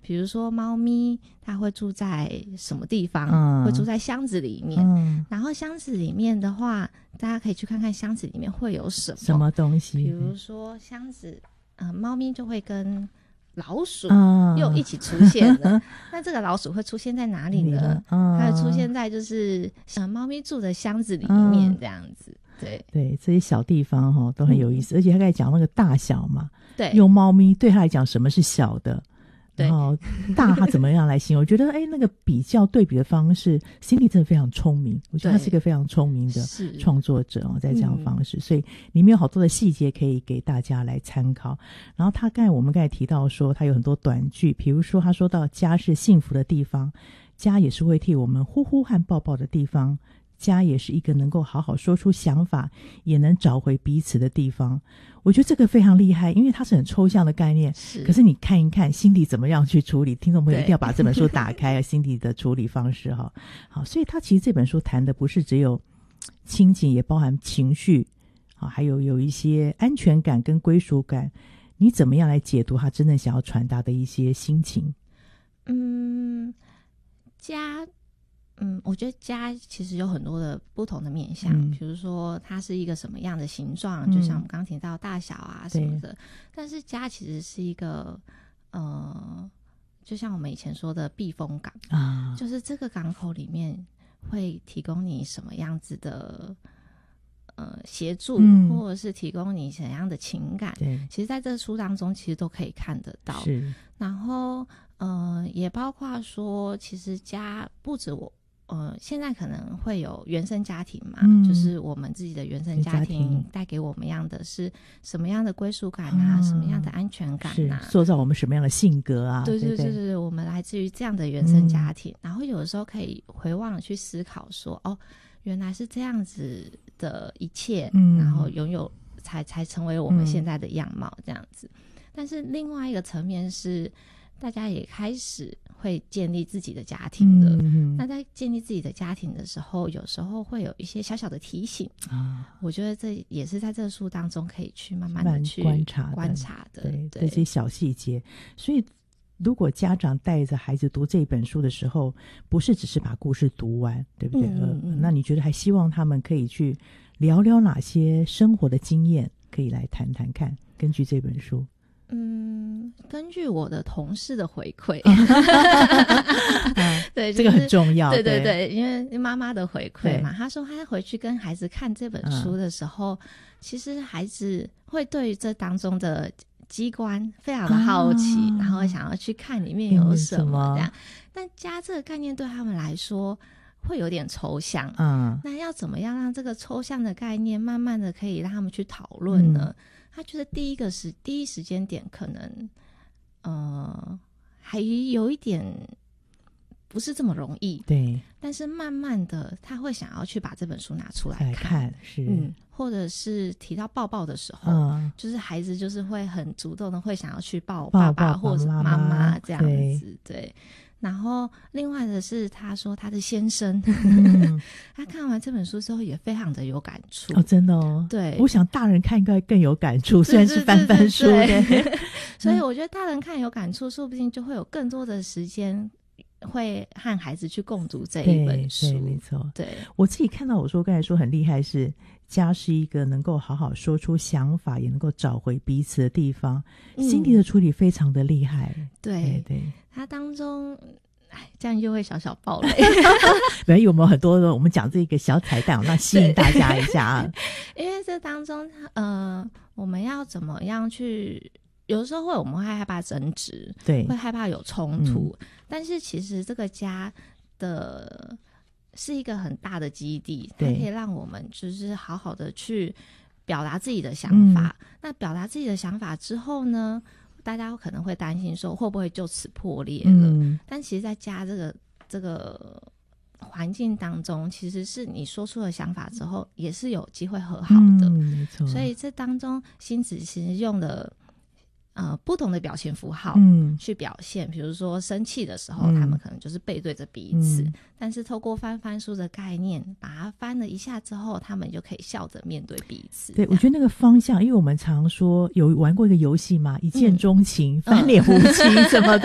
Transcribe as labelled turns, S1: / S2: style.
S1: 比如说猫咪它会住在什么地方，会住在箱子里面，然后箱子里面的话大家可以去看看箱子里面会有什么东西，比如说箱子猫咪就会跟老鼠又一起出现了，那这个老鼠会出现在哪里呢？它会出现在就是猫咪住的箱子里面这样子。对，这些小地方都很有意思，而且他刚才讲那个大小嘛，对，用猫咪对他来讲什么是小的，然后大他怎么样来形容？我觉得那个比较对比的方式，Cindy真的非常聪明，我觉得他是一个非常聪明的创作者在这样的方式，所以里面有好多的细节可以给大家来参考。然后我们刚才提到说他有很多短句，比如说他说到家是幸福的地方，家也是会替我们呼呼和抱抱的地方，家也是一个能够好好说出想法也能找回彼此的地方。我觉得这个非常厉害，因为它是很抽象的概念，可是你看一看Cindy怎么样去处理，听众朋友一定要把这本书打开Cindy 的处理方式好，所以他其实这本书谈的不是只有亲情，也包含情绪还有一些安全感跟归属感，你怎么样来解读他真正想要传达的一些心情？我觉得家其实有很多的不同的面向，比如说它是一个什么样的形状，就像我们刚刚提到大小啊什么的，但是家其实是一个就像我们以前说的避风港就是这个港口里面会提供你什么样子的协助，或者是提供你怎样的情感，其实在这个书当中其实都可以看得到。然后也包括说其实家不止现在可能会有原生家庭嘛，就是我们自己的原生家庭带给我们的是什么样的归属感什么样的安全感塑造我们什么样的性格对，我们来自于这样的原生家庭，然后有的时候可以回望去思考说原来是这样子的一切，然后拥有才成为我们现在的样貌这样子。但是另外一个层面是大家也开始会建立自己的家庭了，那在建立自己的家庭的时候，有时候会有一些小小的提醒我觉得这也是在这个书当中可以去慢慢的去观察的对这些小细节。所以如果家长带着孩子读这本书的时候，不是只是把故事读完，对不对？那你觉得还希望他们可以去聊聊哪些生活的经验，可以来谈谈看，根据这本书？根据我的同事的回馈对、就是，这个很重要。对，因为妈妈的回馈嘛，她说她回去跟孩子看这本书的时候，其实孩子会对于这当中的机关非常的好奇，然后想要去看里面有什么这样。但家这个概念对他们来说会有点抽象，那要怎么样让这个抽象的概念慢慢的可以让他们去讨论呢？他觉得第一时间点可能还有一点不是这么容易，对，但是慢慢的他会想要去把这本书拿出来看，或者是提到抱抱的时候，就是孩子就是会很主动的会想要去抱爸爸或者妈妈这样子，对。然后另外的是他说他的先生他看完这本书之后也非常的有感触真的对，我想大人看应该更有感触，虽然是翻书对所以我觉得大人看有感触，说不定就会有更多的时间会和孩子去共读这一本书。对，没错。对，我自己看到我说刚才说很厉害是家是一个能够好好说出想法也能够找回彼此的地方Cindy的处理非常的厉害。对，它当中这样又会小小爆雷没有没有很多的我们讲这个小彩蛋那吸引大家一下因为这当中我们要怎么样去，有的时候我们会害怕争执，对，会害怕有冲突但是其实这个家的是一个很大的基地，它可以让我们就是好好的去表达自己的想法那表达自己的想法之后呢，大家可能会担心说会不会就此破裂了但其实在家这个环境当中，其实是你说出了想法之后也是有机会和好的没错。所以这当中星子其实用了不同的表情符号去表现比如说生气的时候他们可能就是背对着彼此但是透过翻书的概念把它翻了一下之后他们就可以笑着面对彼此。对，我觉得那个方向因为我们常说有玩过一个游戏嘛，一见钟情翻脸无情什么的